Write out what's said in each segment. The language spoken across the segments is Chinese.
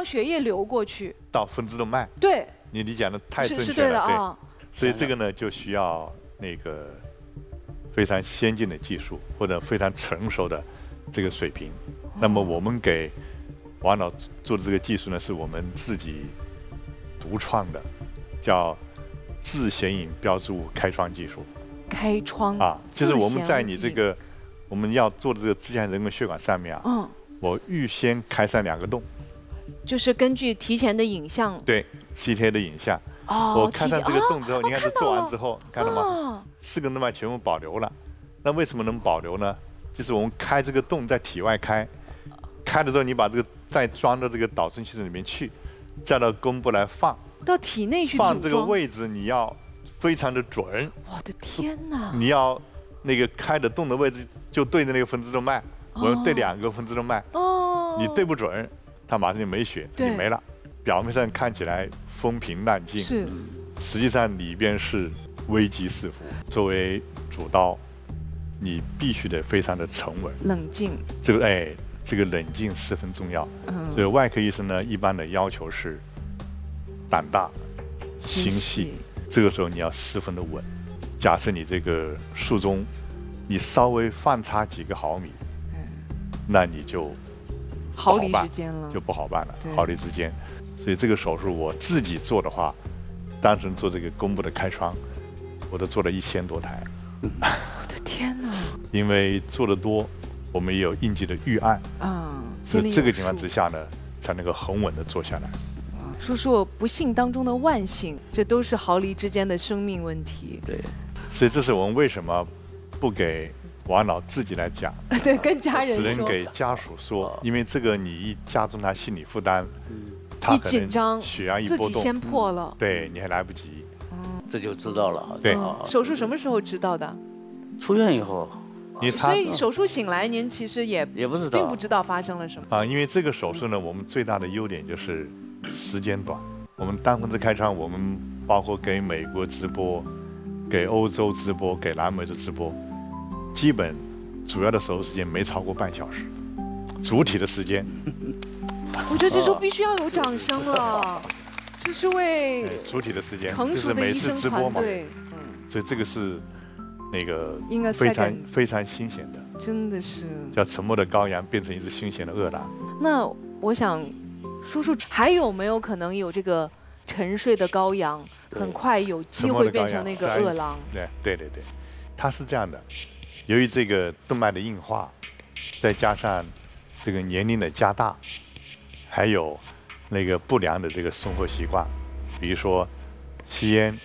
血液流过去到分支动脉。 对， 你讲的太准是确了， 对的啊。 所以这个呢，就需要那个非常先进的技术或者非常成熟的这个水平。那么我们给王老做的这个技术呢，是我们自己独创的，叫自显影标志物开创技术。 开窗啊，就是我们在你这个我们要做的这个自然人工血管上面啊，我预先开上2个洞， 就是根据提前的影像， 对 CT 的影像，我开上这个洞之后，你看这做完之后，看到吗？4个动脉全部保留了。那为什么能保留呢？就是我们开这个洞在体外开的时候，你把这个再装到这个导生系统里面去，再到弓部来放， 到体内去放这个位置你要非常的准。 我的天哪！ 你要那个开的洞的位置就对着那个分支动脉，我要对2个分支动脉，你对不准，它马上就没血，你没了。表面上看起来风平浪静， 是， 实际上里边是危机四伏。作为主刀，你必须得非常的沉稳、 冷静。 这个冷静十分重要。所以外科医生呢，一般的要求是胆大、心细。这个时候你要十分的稳。假设你这个术中，你稍微放差几个毫米，那你就毫厘之间了， 就不好办了，毫厘之间。所以这个手术我自己做的话，当时做这个弓部的开窗，我都做了1000多台。 我的天哪！ 因为做得多，我们也有应急的预案所以这个情况之下呢，才能够很稳的做下来。 叔叔，不幸当中的万幸，这都是毫厘之间的生命问题。 对， 所以这是我们为什么不给王老自己来讲， 对，跟家人说， 只能给家属说，因为这个你一加重他心理负担，他一紧张， 血压一波动， 自己先破了， 对你还来不及。 这就知道了。 对， 手术什么时候知道的？ 出院以后。 所以手术醒来，您其实也不知道， 并不知道发生了什么因为这个手术呢，我们最大的优点就是时间短。我们单分支开窗，我们包括给美国直播、给欧洲直播、给南美洲直播，基本主要的手术时间没超过半小时，主体的时间。 我觉得这时候必须要有掌声了，这是为主体的时间， 成熟的医生团队。 所以这个是那个应该非常新鲜的， 真的是叫沉默的羔羊变成一只凶险的恶狼。 那我想，叔叔还有没有可能有这个沉睡的羔羊，很快有机会变成那个恶狼？ 对，它是这样的，由于这个动脉的硬化，再加上这个年龄的加大，还有那个不良的这个生活习惯，比如说吸烟，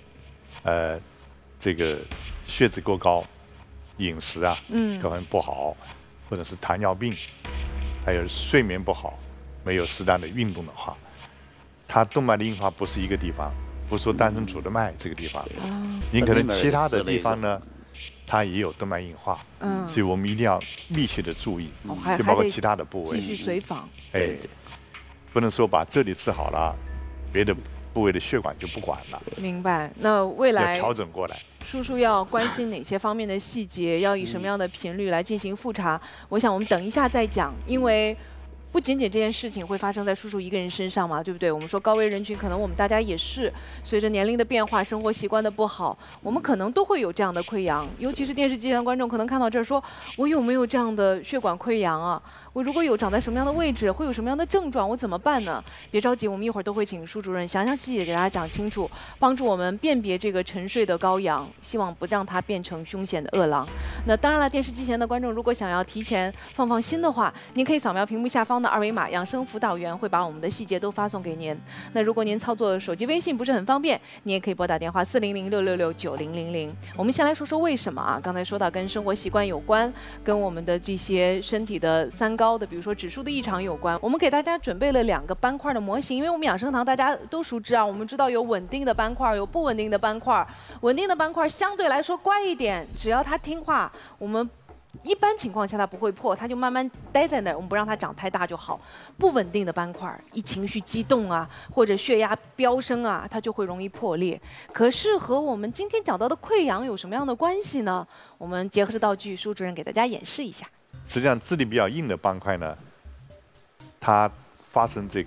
这个血脂过高，饮食各方面不好，或者是糖尿病，还有睡眠不好，没有适当的运动的话，它动脉的硬化不是一个地方，不是说单纯主动脉这个地方，你可能其他的地方呢，它也有动脉硬化，所以我们一定要密切的注意，就包括其他的部位， 继续随访， 不能说把这里治好了，别的部位的血管就不管了。 明白。那未来要调整过来。 叔叔要关心哪些方面的细节？要以什么样的频率来进行复查？我想我们等一下再讲，因为不仅仅这件事情会发生在叔叔一个人身上嘛，对不对？我们说高危人群，可能我们大家也是随着年龄的变化、生活习惯的不好，我们可能都会有这样的溃疡。尤其是电视机前的观众，可能看到这儿说：“我有没有这样的血管溃疡啊？我如果有，长在什么样的位置，会有什么样的症状？我怎么办呢？”别着急，我们一会儿都会请舒主任详细的给大家讲清楚，帮助我们辨别这个沉睡的羔羊，希望不让它变成凶险的恶狼。那当然了，电视机前的观众如果想要提前放心的话，您可以扫描屏幕下方的2维码，养生辅导员会把我们的细节都发送给您。那如果您操作手机微信不是很方便，你也可以拨打电话400-666-9000。我们先来说说为什么啊？刚才说到跟生活习惯有关，跟我们的这些身体的三高的，比如说指数的异常有关。我们给大家准备了2个斑块的模型，因为我们养生堂大家都熟知啊，我们知道有稳定的斑块，有不稳定的斑块。稳定的斑块相对来说乖一点，只要它听话，我们一般情况下它不会破，它就慢慢待在那儿，我们不让它长太大就好。不稳定的斑块，一情绪激动啊，或者血压飙升啊，它就会容易破裂。可是和我们今天讲到的溃疡有什么样的关系呢？我们结合着道具，舒主任给大家演示一下。 实际上，质地比较硬的斑块呢，它发生这